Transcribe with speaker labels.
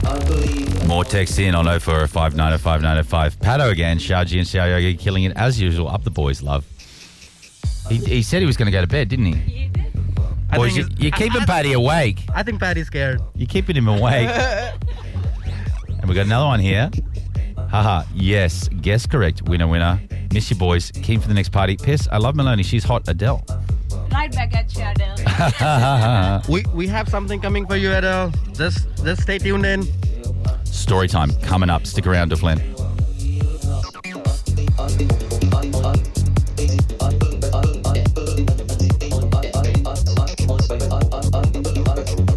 Speaker 1: More text in on 0405 905 905. Pato again, Shaji and Xiaoyogi killing it as usual. Up the boys, love. He said he was going to go to bed, didn't he?
Speaker 2: He did.
Speaker 1: Boys, you're keeping Paddy awake.
Speaker 3: I think Patty's scared.
Speaker 1: You're keeping him awake. And we got another one here. Haha, yes, guess correct. Winner. Miss you, boys. Keen for the next party. Piss, I love Maloney. She's hot. Adele.
Speaker 2: Right back at you, Adele.
Speaker 3: We have something coming for you, Adele. Just stay tuned in.
Speaker 1: Story time coming up. Stick around, Flynn.